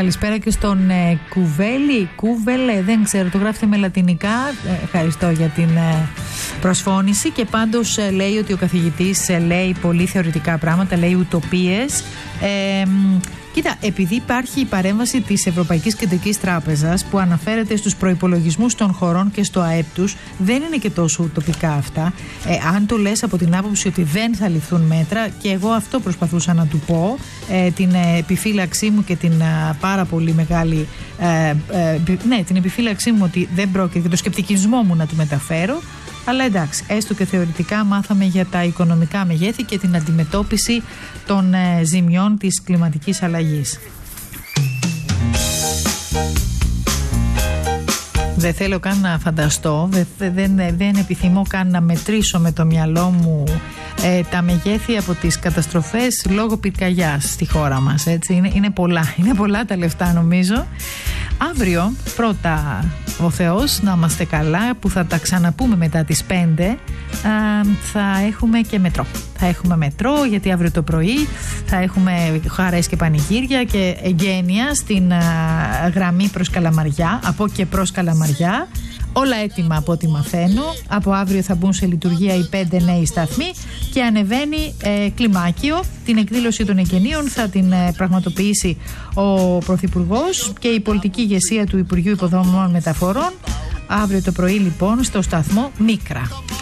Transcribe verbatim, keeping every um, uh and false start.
Καλησπέρα και στον ε, Κουβέλη, Κούβελε, δεν ξέρω, το γράφετε με λατινικά. Ε, ευχαριστώ για την ε, προσφώνηση. Και πάντως ε, λέει ότι ο καθηγητής ε, λέει πολύ θεωρητικά πράγματα, λέει ουτοπίες. Ε, Κοίτα, επειδή υπάρχει η παρέμβαση της Ευρωπαϊκής Κεντρικής Τράπεζας που αναφέρεται στους προϋπολογισμούς των χωρών και στο ΑΕΠ τους, δεν είναι και τόσο ουτοπικά αυτά. Ε, αν το λες από την άποψη ότι δεν θα ληφθούν μέτρα, και εγώ αυτό προσπαθούσα να του πω, ε, την ε, επιφύλαξή μου και την ε, πάρα πολύ μεγάλη, ε, ε, ναι, την επιφύλαξή μου ότι δεν πρόκειται, και το σκεπτικισμό μου να του μεταφέρω. Αλλά εντάξει, έστω και θεωρητικά μάθαμε για τα οικονομικά μεγέθη και την αντιμετώπιση των ε, ζημιών της κλιματικής αλλαγής. Δεν θέλω καν να φανταστώ, δεν, δεν, δεν επιθυμώ καν να μετρήσω με το μυαλό μου ε, τα μεγέθη από τις καταστροφές λόγω πυρκαγιάς στη χώρα μας. Έτσι. Είναι, είναι πολλά, είναι πολλά τα λεφτά νομίζω. Αύριο πρώτα ο Θεός να είμαστε καλά, που θα τα ξαναπούμε μετά τις πέντε, α, θα έχουμε και μετρό. Θα έχουμε μετρό γιατί αύριο το πρωί θα έχουμε χαρές και πανηγύρια και εγγένεια στην α, γραμμή προς Καλαμαριά, από και προς Καλαμαριά. Όλα έτοιμα από ό,τι μαθαίνω. Από αύριο θα μπουν σε λειτουργία οι πέντε νέοι σταθμοί και ανεβαίνει ε, κλιμάκιο. Την εκδήλωση των εγγενείων θα την ε, πραγματοποιήσει ο Πρωθυπουργός και η πολιτική ηγεσία του Υπουργείου Υποδομών Μεταφορών. Αύριο το πρωί λοιπόν στο σταθμό Μίκρα.